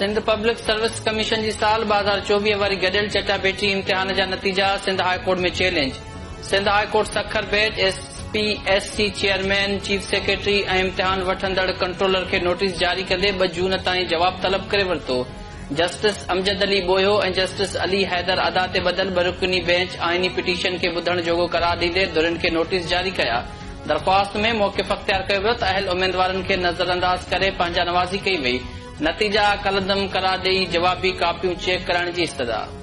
Sindh public service commission जी साल 2024 वारी गडियल चटाभेटी इम्तिहान जा नतीजा सिंध हाई कोर्ट में challenge. Sindh high court Sukkur batch SPSC chairman, chief secretary ऐं इम्तिहान वठंदड़ कंट्रोलर खे नोटिस जारी कंदे 2 जून ताईं जवाब तलब करे वरितो। जस्टिस अमजद अली बोयो ऐं जस्टिस अली हैदर अदा ते बदल 2 रुकनी बेंच आईनी पिटीशन खे ॿुधण जोॻो करार ॾींदे धुरियुनि खे नोटिस जारी कया। दरख़्वास्त में मौक़िफ़ अख़्तियार कयो वियो त अहल उम्मीदवारनि खे नज़रअंदाज करे पंहिंजा नवाज़ी कई वई। नतीजा कलदम करार ॾेई जवाबी कापियूं चेक कराइण जी इस्तदा।